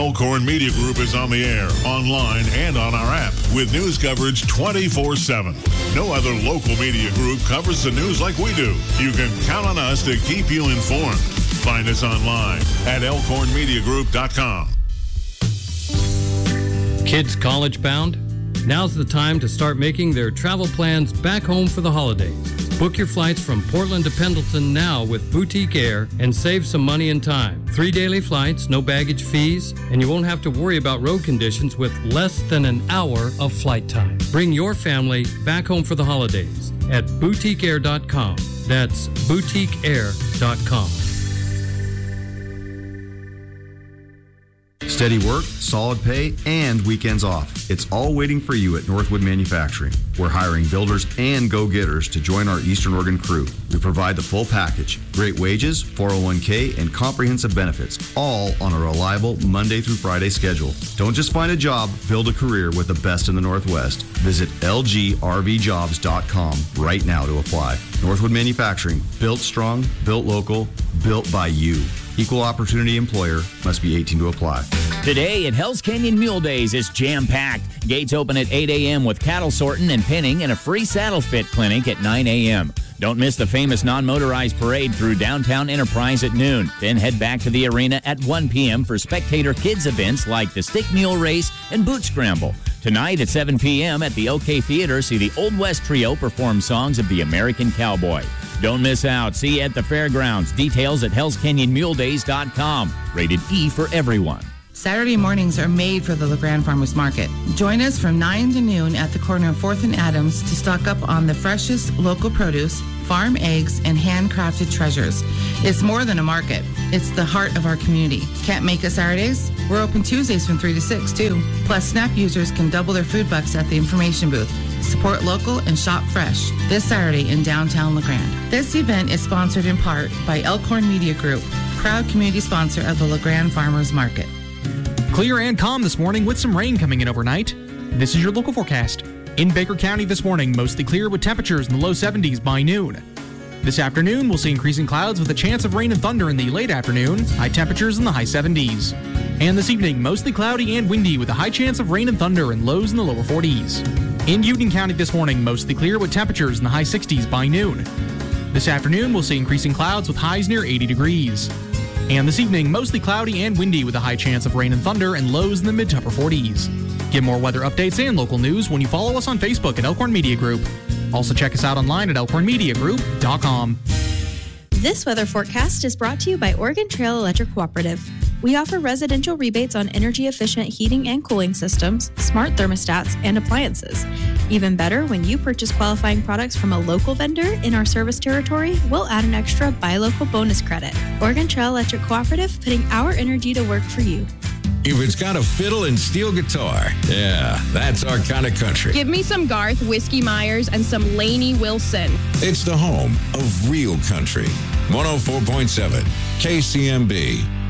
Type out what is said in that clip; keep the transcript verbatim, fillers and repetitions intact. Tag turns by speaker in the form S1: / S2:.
S1: Elkhorn Media Group is on the air, online, and on our app with news coverage twenty-four seven. No other local media group covers the news like we do. You can count on us to keep you informed. Find us online at elkhorn media group dot com.
S2: Kids college bound? Now's the time to start making their travel plans back home for the holidays. Book your flights from Portland to Pendleton now with Boutique Air and save some money and time. Three daily flights, no baggage fees, and you won't have to worry about road conditions with less than an hour of flight time. Bring your family back home for the holidays at boutique air dot com. That's boutique air dot com.
S3: Steady work, solid pay, and weekends off. It's all waiting for you at Northwood Manufacturing. We're hiring builders and go-getters to join our Eastern Oregon crew. We provide the full package. Great wages, four oh one k, and comprehensive benefits, all on a reliable Monday through Friday schedule. Don't just find a job, build a career with the best in the Northwest. Visit L G R V jobs dot com right now to apply. Northwood Manufacturing, built strong, built local, built by you. Equal opportunity employer, must be eighteen to apply.
S4: Today at Hell's Canyon Mule Days is jam-packed. Gates open at eight a.m. with cattle sorting and pinning and a free saddle fit clinic at nine a.m. Don't miss the famous non-motorized parade through downtown Enterprise at noon. Then head back to the arena at one p.m. for spectator kids events like the Stick Mule Race and Boot Scramble. Tonight at seven p.m. at the OK Theater, see the Old West Trio perform songs of the American Cowboy. Don't miss out. See you at the fairgrounds. Details at hells canyon mule days dot com. Rated E for everyone.
S5: Saturday mornings are made for the LeGrand Farmers Market. Join us from nine to noon at the corner of fourth and Adams to stock up on the freshest local produce, farm eggs, and handcrafted treasures. It's more than a market. It's the heart of our community. Can't make it Saturdays? We're open Tuesdays from three to six, too. Plus, SNAP users can double their food bucks at the information booth. Support local and shop fresh this Saturday in downtown LeGrand. This event is sponsored in part by Elkhorn Media Group, proud community sponsor of the LeGrand Farmers Market.
S6: Clear and calm this morning with some rain coming in overnight. This is your local forecast. In Baker County this morning, mostly clear with temperatures in the low seventies by noon. This afternoon, we'll see increasing clouds with a chance of rain and thunder in the late afternoon, high temperatures in the high seventies. And this evening, mostly cloudy and windy with a high chance of rain and thunder and lows in the lower forties. In Union County this morning, mostly clear with temperatures in the high sixties by noon. This afternoon, we'll see increasing clouds with highs near eighty degrees. And this evening, mostly cloudy and windy with a high chance of rain and thunder and lows in the mid to upper forties. Get more weather updates and local news when you follow us on Facebook at Elkhorn Media Group. Also check us out online at elkhorn media group dot com.
S7: This weather forecast is brought to you by Oregon Trail Electric Cooperative. We offer residential rebates on energy-efficient heating and cooling systems, smart thermostats, and appliances. Even better, when you purchase qualifying products from a local vendor in our service territory, we'll add an extra Buy Local bonus credit. Oregon Trail Electric Cooperative, putting our energy to work for you.
S8: If it's got a fiddle and steel guitar, yeah, that's our kind of country.
S9: Give me some Garth Whiskey Myers and some Lainey Wilson.
S8: It's the home of real country. one oh four point seven K C M B.